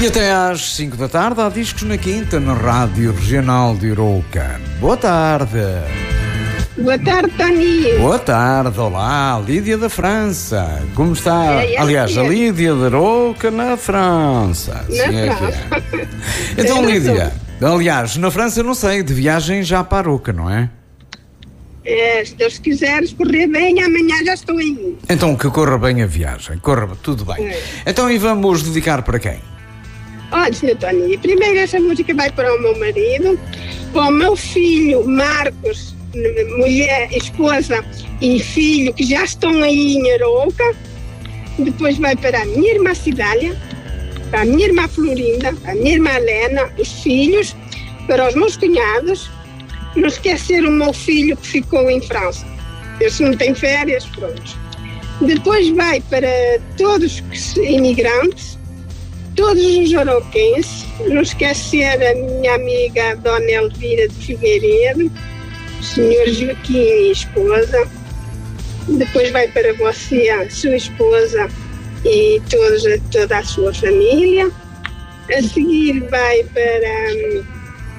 até às 5 da tarde há discos na quinta, na Rádio Regional de Irouca. Boa tarde. Boa tarde, Tony. Boa tarde, olá, Lídia da França. Como está? Aliás, a Lídia de Irouca na França. Na França. Então, Lídia, aliás, na França, não sei, de viagem já para Irouca, não é? Se Deus quiser correr bem, amanhã já estou aí. Então, que corra bem a viagem, corra tudo bem. Então, e vamos dedicar para quem? Olha, Sr. Tony, primeiro essa música vai para o meu marido, para o meu filho Marcos, mulher, esposa e filho que já estão aí em Irouca. Depois vai para a minha irmã Cidália, para a minha irmã Florinda, a minha irmã Helena, os filhos, para os meus cunhados. Não esquecer o meu filho que ficou em França. Esse não tem férias, pronto. Depois vai para todos os imigrantes, todos os arauquenses. Não esquecer a minha amiga Dona Elvira de Figueiredo, o senhor Joaquim e esposa. Depois vai para você, a sua esposa e toda a sua família. A seguir vai para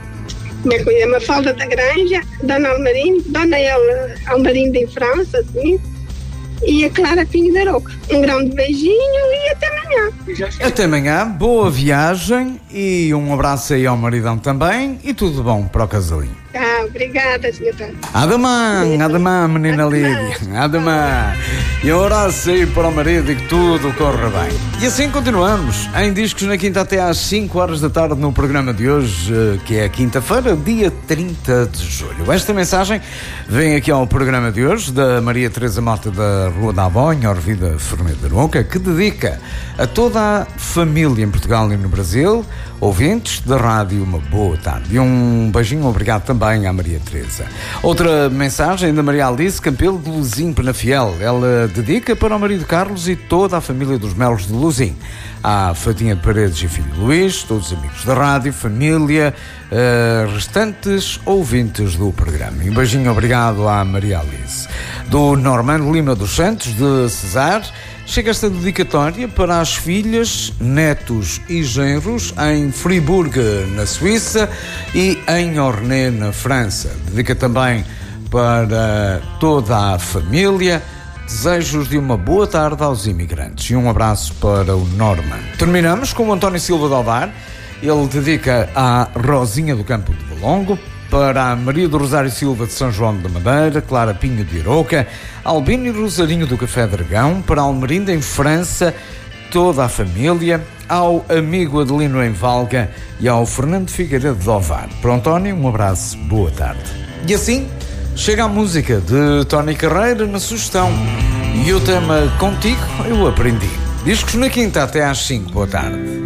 Mafalda da Granja, Dona Almarinda em França, assim, e a Clara Pinho da Irouca. Um grande beijinho e até amanhã. Até amanhã, boa viagem e um abraço aí ao maridão também e tudo bom para o casalinho. Tá, obrigada, senhora. Ademã, menina Lídia, ademã. E um abraço aí para o marido e que tudo corra bem. E assim continuamos, em Discos na Quinta até às 5 horas da tarde no programa de hoje, que é quinta-feira, dia 30 de julho. Esta mensagem vem aqui ao programa de hoje da Maria Teresa Mota da Rua da Avó, em Orvida Fermeiro de Irouca, que dedica a toda a família em Portugal e no Brasil, ouvintes da rádio, uma boa tarde. E um beijinho, obrigado também à Maria Teresa. Outra mensagem da Maria Alice Campelo de Luzim, Penafiel. Ela dedica para o marido Carlos e toda a família dos Melos de Luzim. À Fatinha de Paredes e filho Luís, todos os amigos da rádio, família, restantes ouvintes do programa. E um beijinho, obrigado à Maria Alice. Do Normando Lima dos Santos, de Cesar, chega esta dedicatória para as filhas, netos e genros em Friburgo, na Suíça, e em Ornay, na França. Dedica também para toda a família. Desejos de uma boa tarde aos imigrantes e um abraço para o Norman. Terminamos com o António Silva de Alvar. Ele dedica à Rosinha do Campo de Valongo, para a Maria do Rosário Silva de São João da Madeira, Clara Pinho de Irouca, Albino e Rosarinho do Café Dragão, para Almerinda em França, toda a família, ao amigo Adelino em Valga e ao Fernando Figueiredo de Ovar. Para o António, um abraço, boa tarde. E assim chega a música de Tony Carreira na sugestão. E o tema Contigo eu aprendi. Discos na Quinta até às 5, boa tarde.